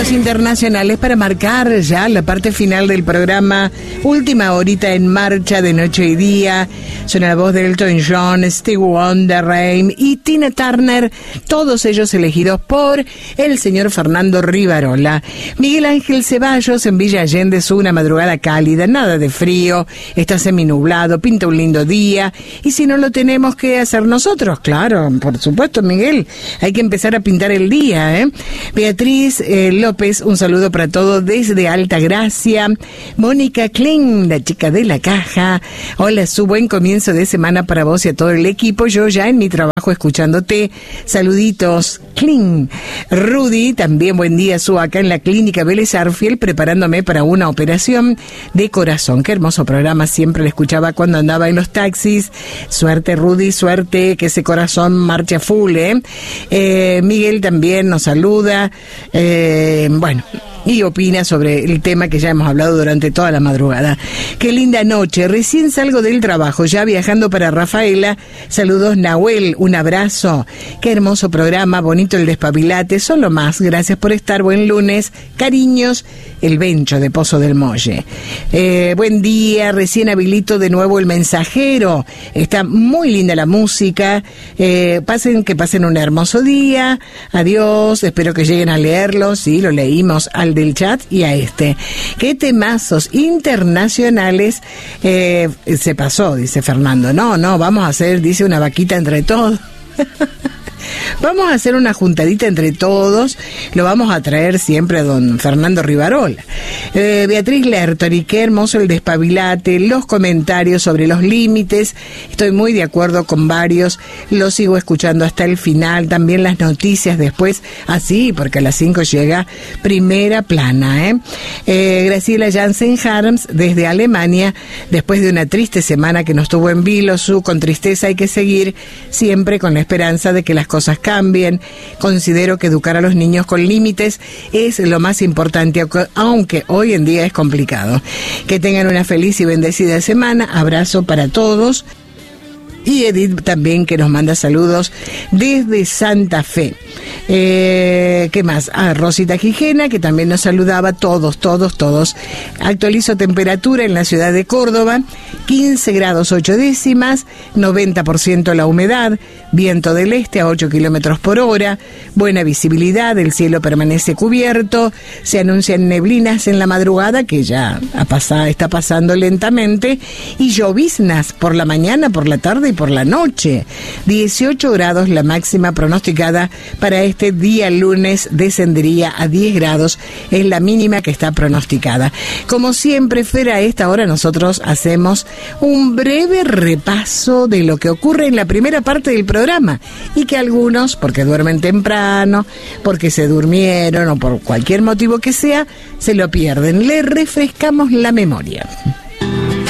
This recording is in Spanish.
saludos internacionales para marcar ya la parte final del programa. Última horita en marcha de noche y día. Suena la voz de Elton John, Stevie Wonder, Rain y Tina Turner, todos ellos elegidos por el señor Fernando Rivarola. Miguel Ángel Ceballos en Villa Allende, una madrugada cálida, nada de frío, está seminublado, pinta un lindo día. Y si no lo tenemos que hacer nosotros, claro, por supuesto, Miguel, hay que empezar a pintar el día, ¿eh? Beatriz López, un saludo para todos desde Altagracia. Mónica Klein, la chica de la caja. Hola, su buen comienzo de semana para vos y a todo el equipo. Yo ya en mi trabajo escuchándote. Saluditos, Klein. Rudy, también buen día, su acá en la clínica Vélez Arfiel, preparándome para una operación de corazón. Qué hermoso programa, siempre lo escuchaba cuando andaba en los taxis. Suerte, Rudy, suerte, que ese corazón marche a full, Miguel también nos saluda. Bueno, y opina sobre el tema que ya hemos hablado durante toda la madrugada. Qué linda noche, recién salgo del trabajo, ya viajando para Rafaela. Saludos, Nahuel, un abrazo. Qué hermoso programa, bonito el despabilate, son lo más. Gracias por estar, buen lunes. Cariños, el Bencho de Pozo del Molle. Buen día, recién habilito de nuevo el mensajero. Está muy linda la música. Que pasen un hermoso día. Adiós, espero que lleguen a leerlo. Sí, lo leímos al del chat y a este. ¿Qué temazos internacionales se pasó? Dice Fernando. No, vamos a hacer, dice, una vaquita entre todos. Vamos a hacer una juntadita entre todos. Lo vamos a traer siempre a don Fernando Rivarola. Beatriz Lertori, qué hermoso el despabilate, los comentarios sobre los límites. Estoy muy de acuerdo con varios. Lo sigo escuchando hasta el final. También las noticias después. Así, porque a las 5 llega Primera Plana. Graciela Jansen Harms, desde Alemania. Después de una triste semana que nos tuvo en vilo, con tristeza hay que seguir siempre con la esperanza de que las cosas cambien. Considero que educar a los niños con límites es lo más importante, aunque hoy en día es complicado. Que tengan una feliz y bendecida semana. Abrazo para todos. Y Edith también, que nos manda saludos desde Santa Fe. ¿Qué más? Rosita Gijena, que también nos saludaba. Todos. Actualizo temperatura en la ciudad de Córdoba, 15 grados 8 décimas, 90% la humedad, viento del este a 8 kilómetros por hora, buena visibilidad, el cielo permanece cubierto, se anuncian neblinas en la madrugada, que ya está pasando lentamente, y lloviznas por la mañana, por la tarde y por la noche. 18 grados la máxima pronosticada para este día lunes, descendería a 10 grados, es la mínima que está pronosticada. Como siempre, Fer, a esta hora nosotros hacemos un breve repaso de lo que ocurre en la primera parte del programa, y que algunos, porque duermen temprano, porque se durmieron o por cualquier motivo que sea, se lo pierden. Le refrescamos la memoria.